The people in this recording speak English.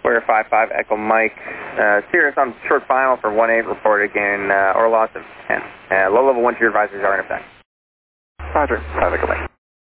Square 55 Echo Mike. Sirius on short final for 1-8, report again, or loss of 10. Low level 1 to your advisors are in effect. Roger, 5 Echo Mike.